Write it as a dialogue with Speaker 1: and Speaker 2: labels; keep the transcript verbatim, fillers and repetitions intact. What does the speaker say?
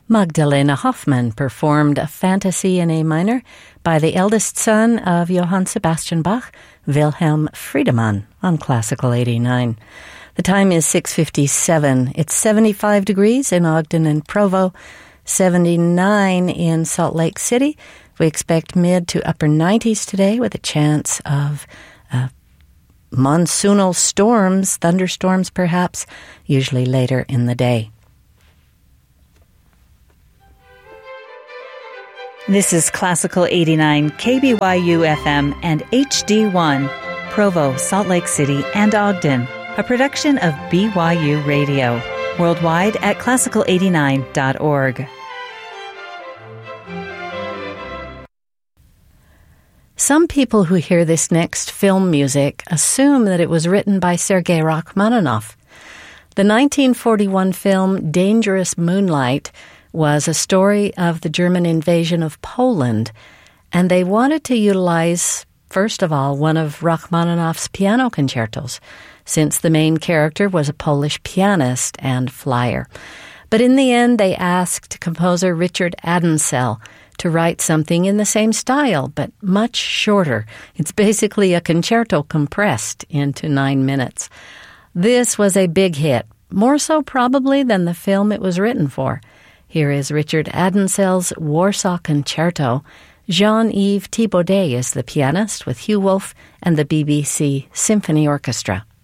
Speaker 1: Magdalena Hoffmann performed a fantasy in A minor by the eldest son of Johann Sebastian Bach, Wilhelm Friedemann, on Classical eighty-nine. The time is six fifty-seven. It's seventy-five degrees in Ogden and Provo, seventy-nine in Salt Lake City. We expect mid to upper nineties today with a chance of uh, monsoonal storms, thunderstorms perhaps, usually later in the day.
Speaker 2: This is Classical eighty-nine, K B Y U F M and H D one, Provo, Salt Lake City, and Ogden, a production of B Y U Radio, worldwide at classical eighty-nine dot org.
Speaker 1: Some people who hear this next film music assume that it was written by Sergei Rachmaninoff. The nineteen forty-one film Dangerous Moonlight was a story of the German invasion of Poland, and they wanted to utilize, first of all, one of Rachmaninoff's piano concertos, since the main character was a Polish pianist and flyer. But in the end, they asked composer Richard Adensel to write something in the same style, but much shorter. It's basically a concerto compressed into nine minutes. This was a big hit, more so probably than the film it was written for. Here is Richard Adensel's Warsaw Concerto. Jean-Yves Thibaudet is the pianist with Hugh Wolf and the B B C Symphony Orchestra.